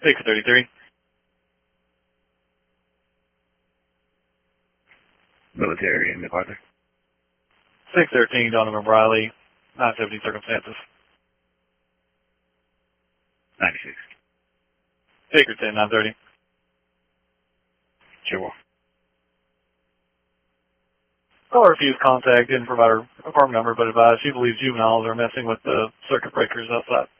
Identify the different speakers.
Speaker 1: 633.
Speaker 2: Military in MacArthur.
Speaker 1: 613, Donovan Briley, 970 circumstances.
Speaker 2: 96.
Speaker 1: Baker 10, 930.
Speaker 2: Sure.
Speaker 1: Caller refused contact, didn't provide her apartment number, but advised she believes juveniles are messing with the circuit breakers outside.